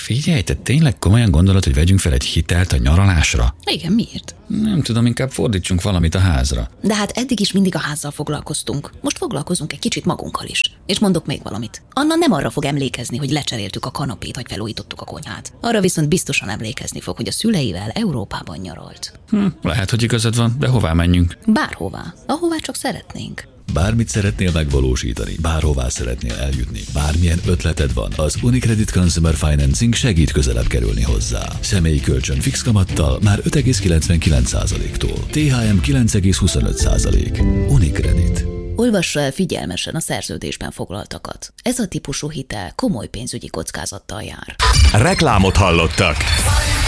Figyelj, te tényleg komolyan gondolod, hogy vegyünk fel egy hitelt a nyaralásra? Igen, miért? Nem tudom, inkább fordítsunk valamit a házra. De hát eddig is mindig a házzal foglalkoztunk. Most foglalkozunk egy kicsit magunkkal is. És mondok még valamit. Anna nem arra fog emlékezni, hogy lecseréltük a kanapét, vagy felújítottuk a konyhát. Arra viszont biztosan emlékezni fog, hogy a szüleivel Európában nyaralt. Lehet, hogy igazad van, de hová menjünk? Bárhová. Ahová csak szeretnénk. Bármit szeretnél megvalósítani, bárhová szeretnél eljutni, bármilyen ötleted van, az Unicredit Consumer Financing segít közelebb kerülni hozzá. Személyi kölcsön fix kamattal már 5,99%-tól. THM 9,25%. Unicredit. Olvassa el figyelmesen a szerződésben foglaltakat. Ez a típusú hitel komoly pénzügyi kockázattal jár. Reklámot hallottak.